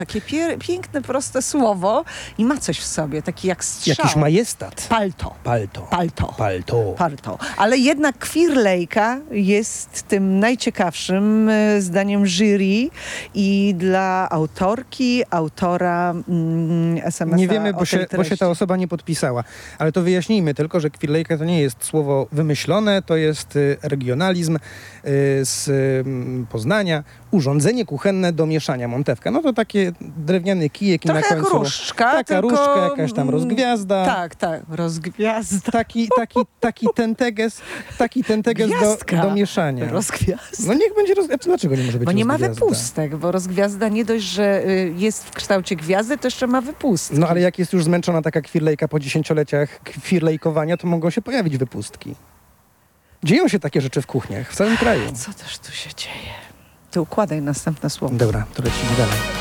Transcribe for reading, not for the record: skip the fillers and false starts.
Takie piękne, proste słowo i ma coś w sobie, taki jak strzał. Jakiś majestat. Palto. Palto. Palto. Palto. Palto. Ale jednak kwirlejka jest tym najciekawszym zdaniem jury i dla autorki, autora SMS-a Nie wiemy, o bo tej się treści. ta osoba nie podpisała. Ale to wyjaśnijmy tylko, że kwirlejka to nie jest słowo wymyślone, to jest regionalizm z Poznania. Urządzenie kuchenne do mieszania, montewka. No to takie drewniany kijek i Trochę na jak końcu różdżka, taka tylko... różdżka, jakaś tam rozgwiazda. Tak, rozgwiazda. Taki tenteges do mieszania. Rozgwiazda. No niech będzie rozgwiazda. Dlaczego nie może być Bo nie ma rozgwiazda? wypustek, bo rozgwiazda nie dość, że jest w kształcie gwiazdy, to jeszcze ma wypustki. No ale jak jest już zmęczona taka kwirlejka po 10-leciach kwirlejkowania, to mogą się pojawić wypustki. Dzieją się takie rzeczy w kuchniach, w całym kraju. Co też tu się dzieje? To układaj następne słowo. Dobra, to lecimy dalej.